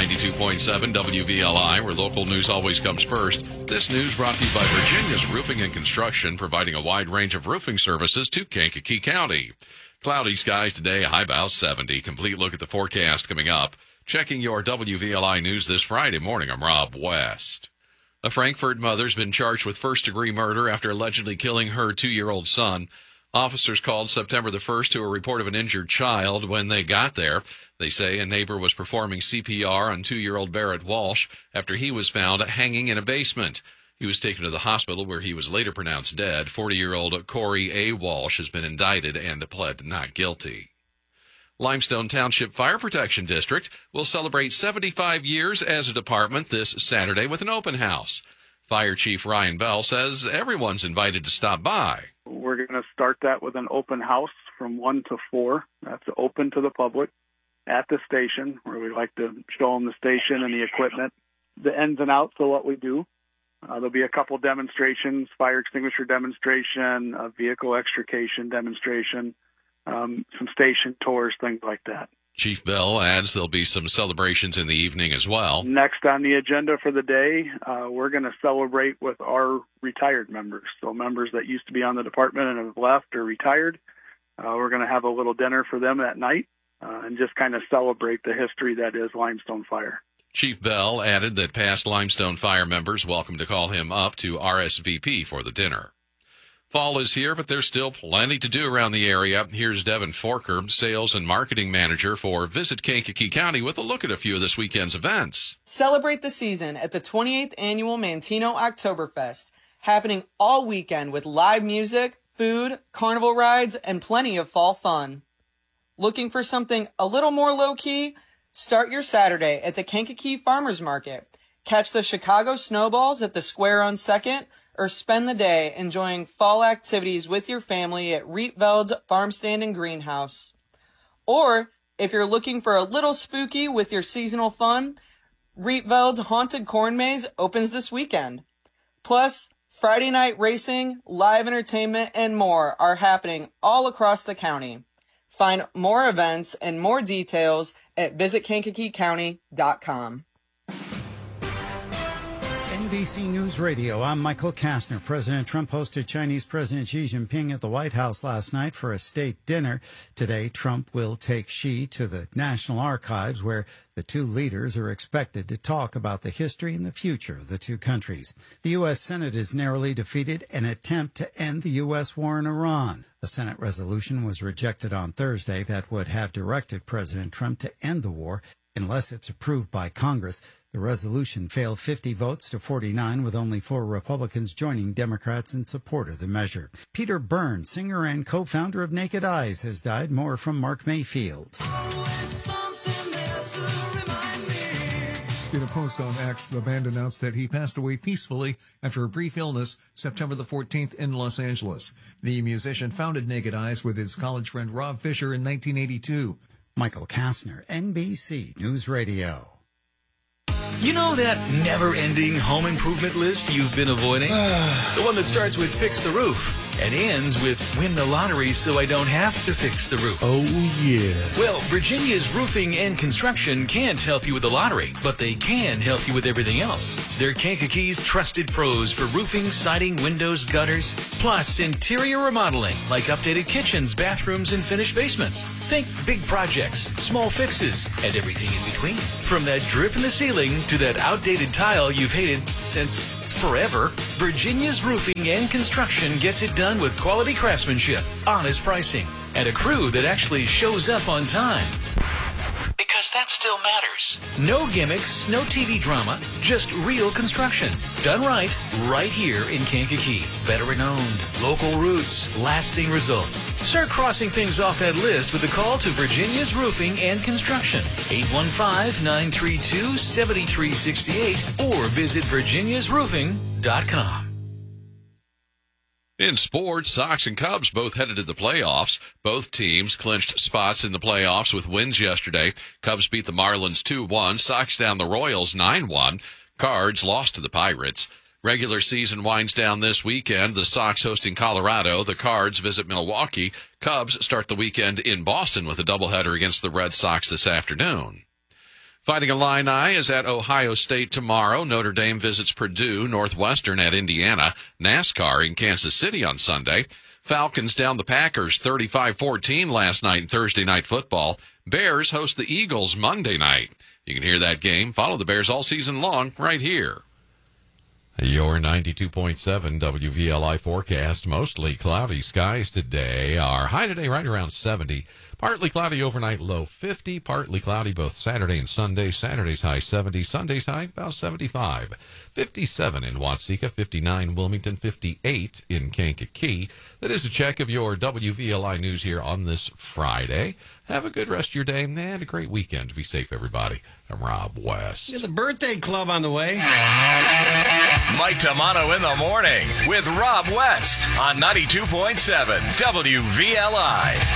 92.7 WVLI, where local news always comes first. This news brought to you by Virginia's Roofing and Construction, providing a wide range of roofing services to Kankakee County. Cloudy skies today, high about 70. Complete look at the forecast coming up. Checking your WVLI news this Friday morning, I'm Rob West. A Frankfort mother's been charged with first-degree murder after allegedly killing her 2-year-old son. Officers called September the 1st to a report of an injured child. When they got there, they say a neighbor was performing CPR on 2-year-old Barrett Walsh after he was found hanging in a basement. He was taken to the hospital where he was later pronounced dead. 40-year-old Corey A. Walsh has been indicted and pled not guilty. Limestone Township Fire Protection District will celebrate 75 years as a department this Saturday with an open house. Fire Chief Ryan Bell says everyone's invited to stop by. We're going to start that with an open house from 1 to 4. That's open to the public at the station, where we like to show them the station and the equipment, the ins and outs of what we do. There'll be a couple demonstrations, fire extinguisher demonstration, a vehicle extrication demonstration, some station tours, things like that. Chief Bell adds there'll be some celebrations in the evening as well. Next on the agenda for the day, we're going to celebrate with our retired members. So members that used to be on the department and have left or retired, we're going to have a little dinner for them that night and just kind of celebrate the history that is Limestone Fire. Chief Bell added that past Limestone Fire members welcome to call him up to RSVP for the dinner. Fall is here, but there's still plenty to do around the area. Here's Devin Forker, Sales and Marketing Manager for Visit Kankakee County, with a look at a few of this weekend's events. Celebrate the season at the 28th Annual Mantino Oktoberfest, happening all weekend with live music, food, carnival rides, and plenty of fall fun. Looking for something a little more low-key? Start your Saturday at the Kankakee Farmers Market. Catch the Chicago Snowballs at the Square on 2nd, or spend the day enjoying fall activities with your family at Rietveld's Farm Stand and Greenhouse. Or, if you're looking for a little spooky with your seasonal fun, Rietveld's Haunted Corn Maze opens this weekend. Plus, Friday night racing, live entertainment, and more are happening all across the county. Find more events and more details at visitkankakeecounty.com. NBC News Radio, I'm Michael Kastner. President Trump hosted Chinese President Xi Jinping at the White House last night for a state dinner. Today, Trump will take Xi to the National Archives, where the two leaders are expected to talk about the history and the future of the two countries. The U.S. Senate has narrowly defeated an attempt to end the U.S. war in Iran. The Senate resolution was rejected on Thursday that would have directed President Trump to end the war unless it's approved by Congress. The resolution failed 50 votes to 49, with only 4 Republicans joining Democrats in support of the measure. Peter Byrne, singer and co-founder of Naked Eyes, has died. More from Mark Mayfield. In a post on X, the band announced that he passed away peacefully after a brief illness September the 14th in Los Angeles. The musician founded Naked Eyes with his college friend Rob Fisher in 1982. Michael Kastner, NBC News Radio. You know that never-ending home improvement list you've been avoiding? The one that starts with fix the roof and ends with win the lottery so I don't have to fix the roof. Oh, yeah. Well, Virginia's Roofing and Construction can't help you with the lottery, but they can help you with everything else. They're Kankakee's trusted pros for roofing, siding, windows, gutters, plus interior remodeling like updated kitchens, bathrooms, and finished basements. Think big projects, small fixes, and everything in between. From that drip in the ceiling to that outdated tile you've hated since forever, Virginia's Roofing and Construction gets it done with quality craftsmanship, honest pricing, and a crew that actually shows up on time. Because that still matters. No gimmicks, no TV drama, just real construction. Done right here in Kankakee. Veteran-owned, local roots, lasting results. Start crossing things off that list with a call to Virginia's Roofing and Construction. 815-932-7368 or visit virginiasroofing.com. In sports, Sox and Cubs both headed to the playoffs. Both teams clinched spots in the playoffs with wins yesterday. Cubs beat the Marlins 2-1. Sox down the Royals 9-1. Cards lost to the Pirates. Regular season winds down this weekend. The Sox hosting Colorado. The Cards visit Milwaukee. Cubs start the weekend in Boston with a doubleheader against the Red Sox this afternoon. Fighting Illini is at Ohio State tomorrow. Notre Dame visits Purdue, Northwestern at Indiana, NASCAR in Kansas City on Sunday. Falcons down the Packers 35-14 last night in Thursday Night Football. Bears host the Eagles Monday night. You can hear that game. Follow the Bears all season long right here. Your 92.7 WVLI forecast. Mostly cloudy skies today. Our high today right around 70. Partly cloudy overnight, low 50. Partly cloudy both Saturday and Sunday. Saturday's high 70. Sunday's high about 75. 57 in Watseka. 59 Wilmington. 58 in Kankakee. That is a check of your WVLI news here on this Friday. Have a good rest of your day and a great weekend. Be safe, everybody. I'm Rob West. The birthday club on the way. Mike Tamano in the morning with Rob West on 92.7 WVLI.